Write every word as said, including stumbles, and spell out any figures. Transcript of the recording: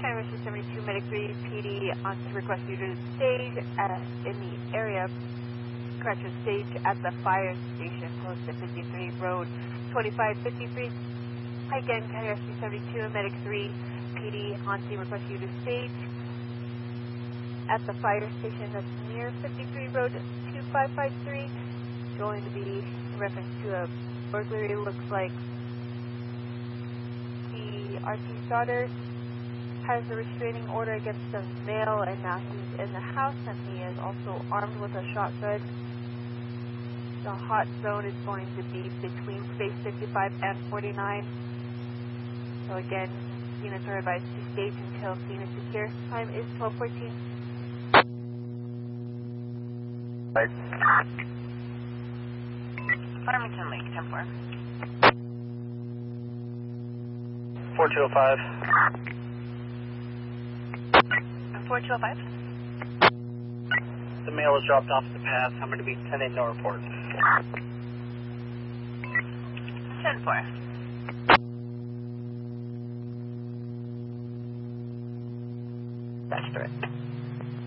County seventy-two, Medic three, P D on to request you to stage uh, in the area, correction, stage at the fire station, post at fifty-three, road twenty-five fifty-three. Again, County seventy-two, Medic three, P D on to request you to stage at the fire station that's near fifty-three, road two five five three. Going to be in reference to a burglary. Looks like the R T Stoddard has a restraining order against the male, and now he's in the house, and he is also armed with a shotgun. The hot zone is going to be between space fifty-five and forty-nine. So again, units are advised to stage until scene is secure. Time is twelve fourteen. Right. Farmington Lake, ten four. four two oh five. four two oh five. The male was dropped off the path. I'm going to be sending no report. ten four. That's correct.